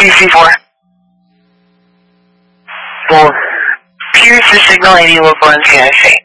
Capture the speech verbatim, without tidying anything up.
C C four. Four. Here's the signal eighty local N C I C.